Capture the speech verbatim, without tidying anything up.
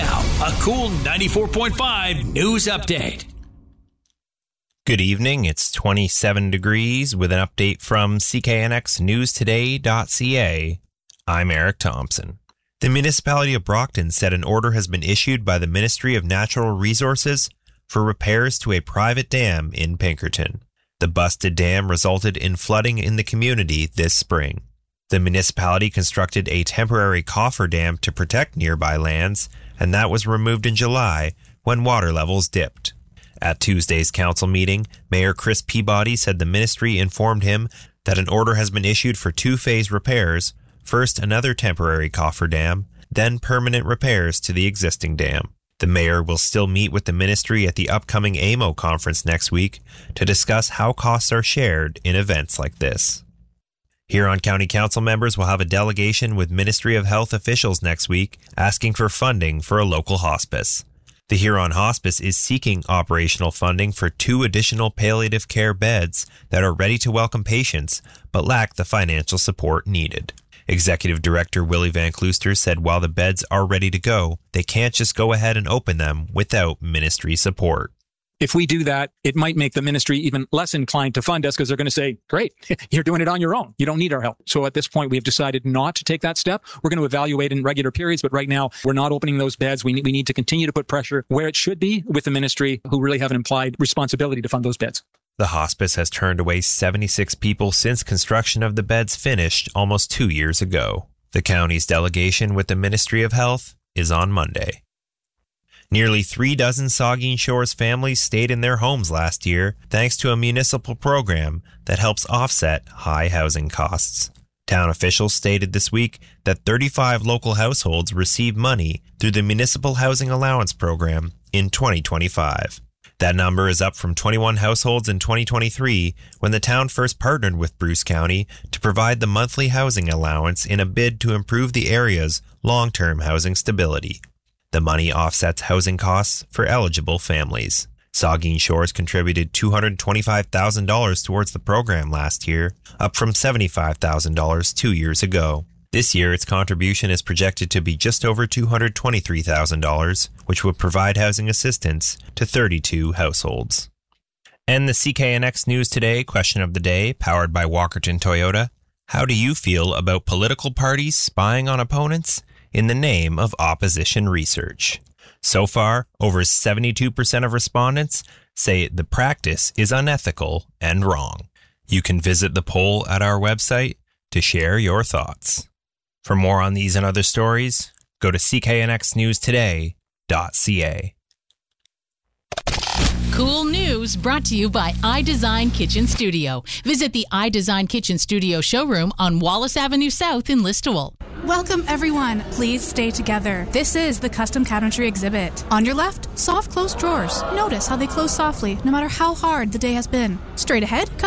Now, a cool ninety-four point five news update. Good evening. It's twenty-seven degrees with an update from C K N X news today dot C A. I'm Eric Thompson. The municipality of Brockton said an order has been issued by the Ministry of Natural Resources for repairs to a private dam in Pinkerton. The busted dam resulted in flooding in the community this spring. The municipality constructed a temporary coffer dam to protect nearby lands, and that was removed in July when water levels dipped. At Tuesday's council meeting, Mayor Chris Peabody said the ministry informed him that an order has been issued for two-phase repairs, first another temporary coffer dam, then permanent repairs to the existing dam. The mayor will still meet with the ministry at the upcoming A M O conference next week to discuss how costs are shared in events like this. Huron County Council members will have a delegation with Ministry of Health officials next week asking for funding for a local hospice. The Huron Hospice is seeking operational funding for two additional palliative care beds that are ready to welcome patients but lack the financial support needed. Executive Director Willie Van Klooster said while the beds are ready to go, they can't just go ahead and open them without ministry support. If we do that, it might make the ministry even less inclined to fund us because they're going to say, great, you're doing it on your own. You don't need our help. So at this point, we have decided not to take that step. We're going to evaluate in regular periods, but right now we're not opening those beds. We need, we need to continue to put pressure where it should be with the ministry who really have an implied responsibility to fund those beds. The hospice has turned away seventy-six people since construction of the beds finished almost two years ago. The county's delegation with the Ministry of Health is on Monday. Nearly three dozen Saugeen Shores families stayed in their homes last year thanks to a municipal program that helps offset high housing costs. Town officials stated this week that thirty-five local households received money through the Municipal Housing Allowance Program in twenty twenty-five. That number is up from twenty-one households in twenty twenty-three when the town first partnered with Bruce County to provide the monthly housing allowance in a bid to improve the area's long-term housing stability. The money offsets housing costs for eligible families. Saugeen Shores contributed two hundred twenty-five thousand dollars towards the program last year, up from seventy-five thousand dollars two years ago. This year, its contribution is projected to be just over two hundred twenty-three thousand dollars, which would provide housing assistance to thirty-two households. And the C K N X News Today question of the day, powered by Walkerton Toyota. How do you feel about political parties spying on opponents in the name of opposition research? So far, over seventy-two percent of respondents say the practice is unethical and wrong. You can visit the poll at our website to share your thoughts. For more on these and other stories, go to C K N X news today dot C A. Cool news brought to you by iDesign Kitchen Studio. Visit the iDesign Kitchen Studio showroom on Wallace Avenue South in Listowel. Welcome, everyone. Please stay together. This is the custom cabinetry exhibit. On your left, soft closed drawers. Notice how they close softly, no matter how hard the day has been. Straight ahead,